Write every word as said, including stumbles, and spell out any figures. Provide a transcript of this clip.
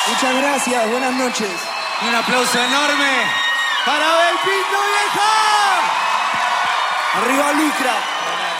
Muchas gracias, buenas noches. Un aplauso enorme para Abel Pinto, vieja. Arriba Lucra.